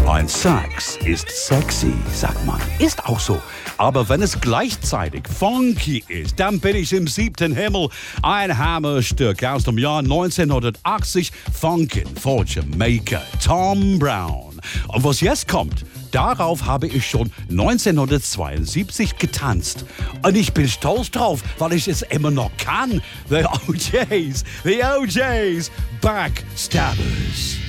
Ein Sax ist sexy, sagt man. Ist auch so. Aber wenn es gleichzeitig funky ist, dann bin ich im 7. Himmel. Ein Hammerstück aus dem Jahr 1980, Funkin' for Jamaica, Tom Brown. Und was jetzt kommt, darauf habe ich schon 1972 getanzt. Und ich bin stolz drauf, weil ich es immer noch kann. The OJs, Backstabbers.